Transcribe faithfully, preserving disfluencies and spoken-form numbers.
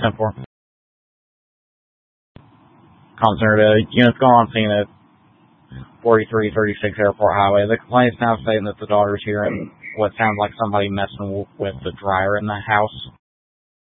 ten four. Concerned, uh, units go on scene at forty-three thirty-six Airport Highway. The complaint is now stating that the daughter's hearing what sounds like somebody messing with the dryer in the house.